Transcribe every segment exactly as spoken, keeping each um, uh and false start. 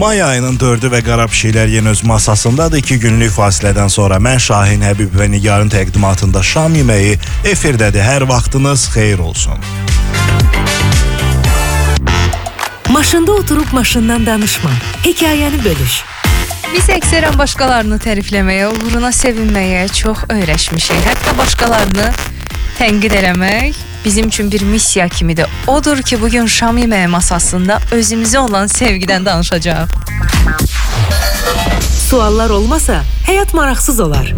May ayının dördü və Qara Pişiklər yenə öz masasındadır. İki günlük fasilədən sonra mən Şahin, Həbib və Nigarın təqdimatında şam yeməyi efirdədir. Hər vaxtınız xeyir olsun. Maşında oturup maşından danışma. Hekayəni bölüş. Biz əksərən başqalarını tərifləməyə, uğruna sevinməyə çox öyrəşmişik. Hətta başqalarını tənqid eləmək bizim üçün bir missiya kimidir. Odur ki, bugün şam yeməyi masasında özümüzə olan sevgidən danışacağıq. Suallar olmasa həyat maraqsız olar.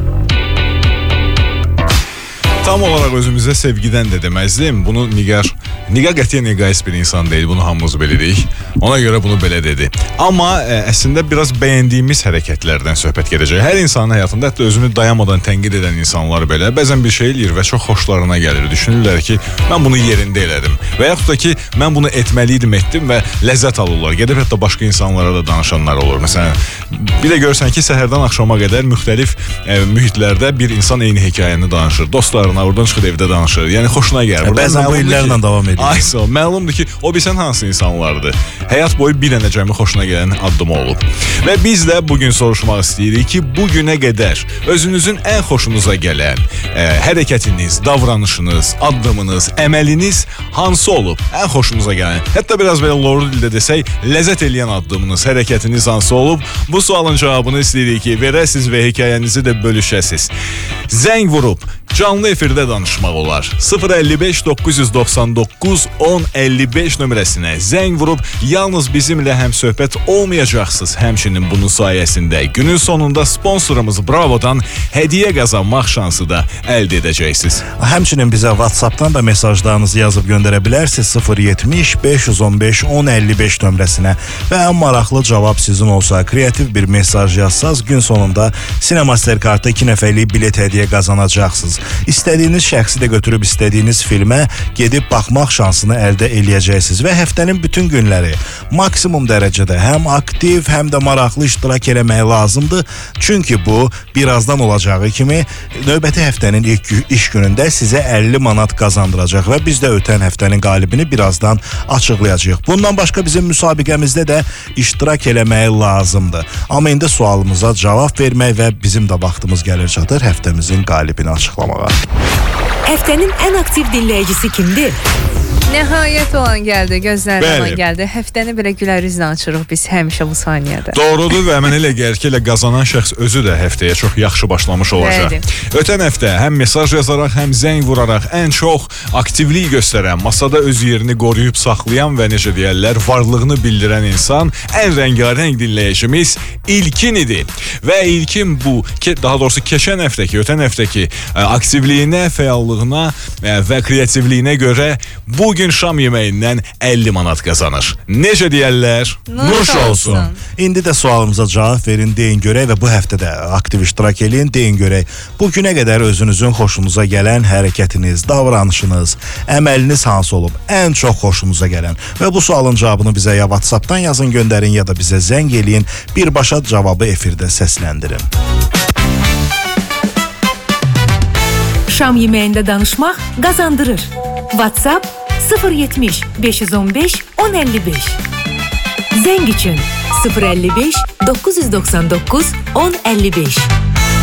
Tam olaraq özümüzə sevgidən də deməzdim. Bunu Nigar, Nigar qətiyyən egoist bir insan deyil. Bunu hamımız bilirik. Ona görə bunu belə dedi. Amma ə, əslində biraz bəyəndiyimiz hərəkətlərdən söhbət gedəcək. Hər insanın həyatında, hətta özünü dayanmadan tənqid edən insanlar belə bəzən bir şey eləyir və çox xoşlarına gəlir. Düşünürlər ki, mən bunu yerində elədim. Və yaxud da ki, mən bunu etməliydim, etdim və ləzzət alırlar. Gedib hətta başqa insanlara da danışanlar olur. Məsələn, bir də görsən ki, səhərdən axşama qədər müxtəlif ə, mühitlərdə bir insan eyni hekayəni danışır. Dostlarına, oradan çıxır evdə danışır. Yəni xoşuna gəlir. Ə, bəzən bu illərlə davam edir. Ayso, məlumdur ki, o bilsən hansı insanlardır. Həyat boyu bir dənə cəmi xoşuna gələn addım olub. Və biz də bugün soruşmaq istəyirik ki, bugünə qədər özünüzün ən xoşunuza gələn ə, hərəkətiniz, davranışınız, addımınız, əməliniz hansı olub? Ən xoşunuza gələn. Hətta biraz belə loru dildə desək, ləzzət eləyən addımınız, hərəkətiniz hansı olub? Bu sualın cavabını istəyirik ki, verəsiz və hekayənizi də bölüşəsiz. Zəng vurub canlı efirdə danışmaq olar. sıfır əlli beş doqquz yüz doxsan doqquz on əlli beş nömrəsinə zəng vurub yalnız bizimlə həm söhbət olmayacaqsınız. Həmçinin bunun sayəsində günün sonunda sponsorumuz Bravo'dan hədiyyə qazanmaq şansı da əldə edəcəksiniz. Həmçinin bizə WhatsApp'dan da mesajlarınızı yazıb göndərə bilərsiniz sıfır yetmiş beş yüz on beş on əlli beş nömrəsinə və ən maraqlı cavab sizin olsa, kreativ bir mesaj yazsaz gün sonunda Cinemaster kartı iki nəfərlik bilet hədiyyə qazanacaqsınız. İstədiyiniz şəxsi də götürüb istədiyiniz filmə gedib baxmaq şansını əldə eləyəcəksiniz və həftənin bütün günləri maksimum dərəcədə həm aktiv, həm də maraqlı iştirak eləmək lazımdır. Çünki bu birazdan olacağı kimi növbəti həftənin ilk iş günündə sizə əlli manat qazandıracaq və biz də ötən həftənin qalibini birazdan açıqlayacağıq. Bundan başqa bizim müsabiqəmizdə də iştirak eləmək lazımdır. Amma indi sualımıza cavab vermək və bizim də vaxtımız gəlir çatır həftəmizin qalibini açıqlamağa. Həftənin ən aktiv dinləyicisi kimdir? Nəhayət olan gəldi, gözlərdən olan gəldi. Həftəni belə gülər üzlə açırıq biz həmişə bu saniyədə. Doğrudur və mən elə gəlir ki, elə qazanan şəxs özü də həftəyə çox yaxşı başlamış olacaq. Bəli. Ötən həftə həm mesaj yazaraq, həm zəng vuraraq ən çox aktivlik göstərən, masada öz yerini qoruyub saxlayan və necə deyərlər, varlığını bildirən insan ən rəngarəng dinləyicimiz İlkin idi. Və İlkin bu, daha doğrusu keçən həftəki, ötən həftəki aktivliyinə, fəallığına və kreativliyinə görə bugün şam yeməyindən əlli manat qazanır. Necə deyərlər? Nuş olsun. İndi də sualımıza cavab verin, deyin görək və bu həftədə aktiv iştirak eləyin, deyin görək. Bugünə qədər özünüzün xoşunuza gələn hərəkətiniz, davranışınız, əməliniz hansı olub? Ən çox xoşunuza gələn. Və bu sualın cavabını bizə ya WhatsApp'dan yazın, göndərin ya da bizə zəng eləyin. Birbaşa cavabı efirdə səsləndirin. Şam yeməyində danışmaq qazandırır. WhatsApp sıfır yetmiş beş yüz on beş on əlli beş. Zəng üçün sıfır əlli beş doqquz yüz doxsan doqquz on əlli beş.